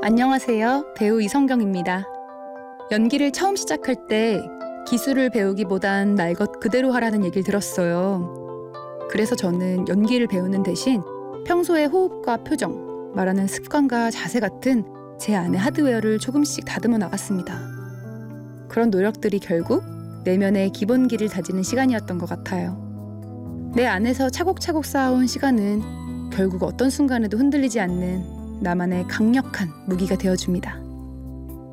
안녕하세요. 배우 이성경입니다. 연기를 처음 시작할 때 기술을 배우기보단 날 것 그대로 하라는 얘기를 들었어요. 그래서 저는 연기를 배우는 대신 평소의 호흡과 표정, 말하는 습관과 자세 같은 제 안의 하드웨어를 조금씩 다듬어 나갔습니다. 그런 노력들이 결국 내면의 기본기를 다지는 시간이었던 것 같아요. 내 안에서 차곡차곡 쌓아온 시간은 결국 어떤 순간에도 흔들리지 않는 나만의 강력한 무기가 되어줍니다.